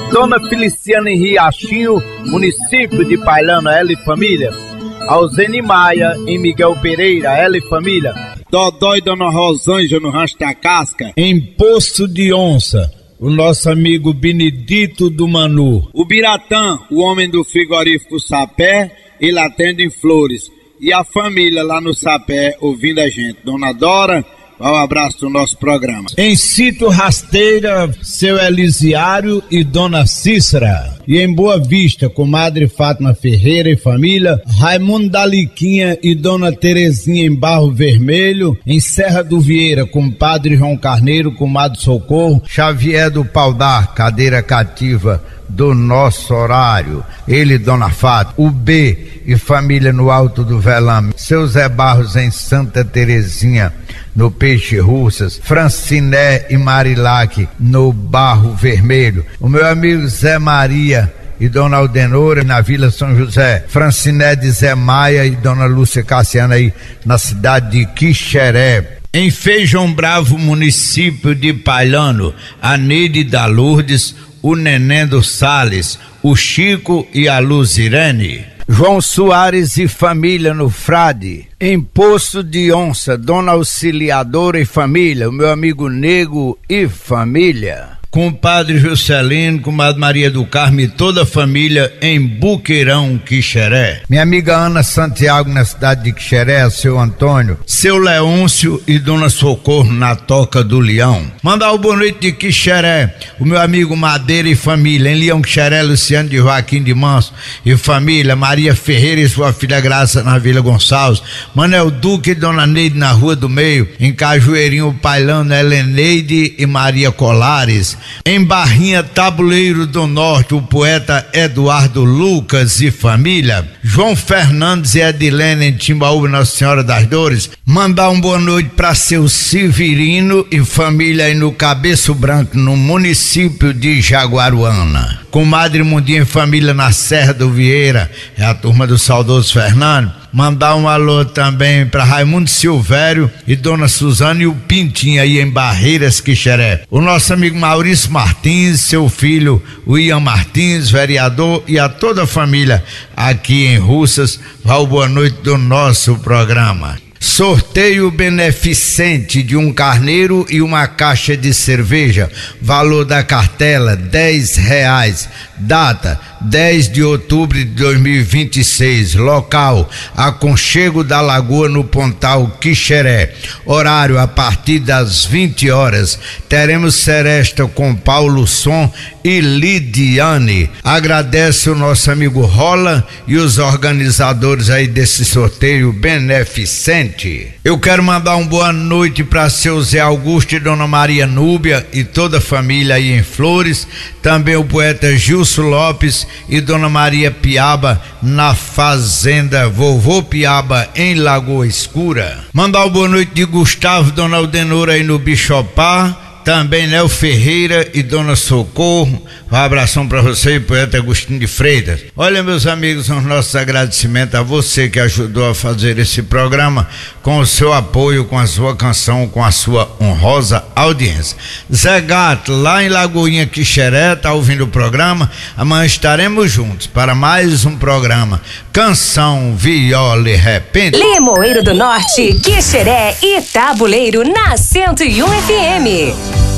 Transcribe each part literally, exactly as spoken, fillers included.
Dona Feliciana em Riachinho, município de Pailano, ela e família. Alzene Maia em Miguel Pereira, ela e família. Dodó e Dona Rosângela no Rancho da Casca. Em Poço de Onça, o nosso amigo Benedito do Manu. O Biratã, o homem do frigorífico Sapé, ele atende em Flores. E a família lá no Sapé ouvindo a gente. Dona Dora, um abraço do nosso programa. Em Sítio Rasteira, seu Elisiário e Dona Cícera. E em Boa Vista, comadre Fátima Ferreira e família, Raimundo da Liquinha e Dona Terezinha em Barro Vermelho. Em Serra do Vieira, compadre João Carneiro, comadre Socorro. Xavier do Paudar, cadeira cativa do nosso horário. Ele, Dona Fátima. O B e família no Alto do Velame. Seu Zé Barros em Santa Terezinha, no Peixe Russas. Franciné e Marilac no Barro Vermelho. O meu amigo Zé Maria e Dona Aldenora na Vila São José. Franciné de Zé Maia e Dona Lúcia Cassiana aí na cidade de Quixeré. Em Feijão Bravo, município de Pailano, a Neide da Lourdes, o Neném do Sales, o Chico e a Luzirene. João Soares e família no Frade. Em Poço de Onça, Dona Auxiliadora e família, o meu amigo Nego e família. Compadre Juscelino, comadre Maria do Carmo e toda a família em Buqueirão, Quixeré. Minha amiga Ana Santiago na cidade de Quixeré, seu Antônio. Seu Leôncio e Dona Socorro na Toca do Leão. Mandar o boa noite de Quixeré, o meu amigo Madeira e família. Em Leão, Quixeré, Luciano de Joaquim de Manso e família. Maria Ferreira e sua filha Graça na Vila Gonçalves. Manel Duque e Dona Neide na Rua do Meio. Em Cajueirinho, Pailano, Heleneide e Maria Colares. Em Barrinha, Tabuleiro do Norte, o poeta Eduardo Lucas e família. João Fernandes e Edilene em Timbaúba, Nossa Senhora das Dores. Mandar uma boa noite para seu Severino e família aí no Cabeço Branco, no município de Jaguaruana. Comadre Mundinha e família na Serra do Vieira, é a turma do saudoso Fernando. Mandar um alô também para Raimundo Silvério e Dona Suzana e o Pintinho aí em Barreiras, Quixeré. O nosso amigo Maurício Martins, seu filho, o Ian Martins, vereador, e a toda a família aqui em Russas. Vai o boa noite do nosso programa. Sorteio beneficente de um carneiro e uma caixa de cerveja. Valor da cartela dez reais. Data dez de outubro de dois mil e vinte e seis. Local Aconchego da Lagoa, no Pontal Quixeré. Horário a partir das vinte horas. Teremos seresta com Paulo Som e Lidiane. Agradece o nosso amigo Rola e os organizadores aí desse sorteio beneficente. Eu quero mandar uma boa noite para seu Zé Augusto e Dona Maria Núbia e toda a família aí em Flores. Também o poeta Gilson Lopes e Dona Maria Piaba na Fazenda Vovô Piaba em Lagoa Escura. Mandar uma boa noite de Gustavo e Dona Aldenora aí no Bichopá. Também Léo Ferreira e Dona Socorro. Um abração para você, poeta Agostinho de Freitas. Olha, meus amigos, os nossos agradecimentos a você que ajudou a fazer esse programa com o seu apoio, com a sua canção, com a sua honrosa audiência. Zé Gato, lá em Lagoinha Quixeré, tá ouvindo o programa? Amanhã estaremos juntos para mais um programa Canção, Viola e Repente. Limoeiro do Norte, Quixeré e Tabuleiro na cento e um F M.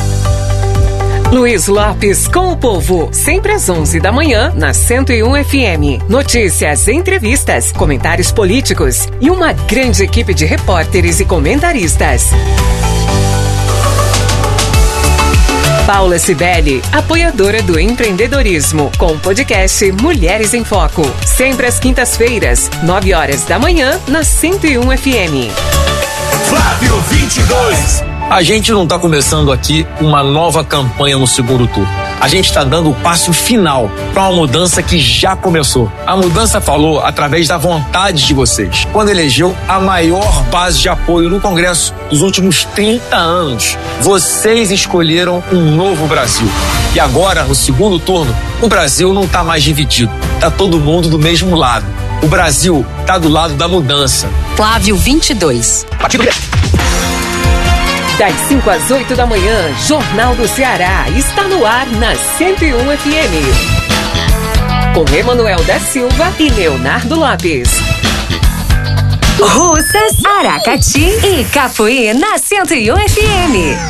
Luiz Lopes com o povo, sempre às onze da manhã, na cento e um F M. Notícias, entrevistas, comentários políticos e uma grande equipe de repórteres e comentaristas. Paula Cibele, apoiadora do empreendedorismo, com o podcast Mulheres em Foco. Sempre às quintas-feiras, nove horas da manhã, na cento e um F M. Flávio vinte e dois. A gente não está começando aqui uma nova campanha no segundo turno. A gente está dando o passo final para uma mudança que já começou. A mudança falou através da vontade de vocês, quando elegeu a maior base de apoio no Congresso dos últimos trinta anos. Vocês escolheram um novo Brasil. E agora, no segundo turno, o Brasil não está mais dividido. Está todo mundo do mesmo lado. O Brasil está do lado da mudança. Flávio vinte e dois. Partido Das cinco às oito da manhã, Jornal do Ceará está no ar na cento e um F M. Com Emanuel da Silva e Leonardo Lopes. Russas, Aracati e Capoeira na cento e um F M.